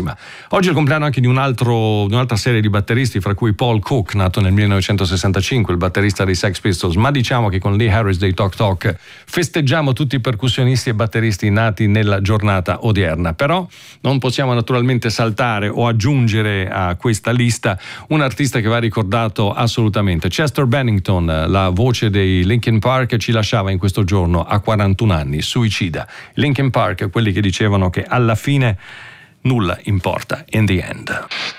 prima. Oggi è il compleanno anche di un'altra serie di batteristi, fra cui Paul Cook, nato nel 1965, il batterista dei Sex Pistols, ma diciamo che con Lee Harris dei Talk Talk festeggiamo tutti i percussionisti e batteristi nati nella giornata odierna. Però non possiamo naturalmente saltare o aggiungere a questa lista un artista che va ricordato assolutamente. Chester Bennington, la voce dei Linkin Park, ci lasciava in questo giorno a 41 anni, suicida. Linkin Park, quelli che dicevano che alla fine nulla importa, in the end.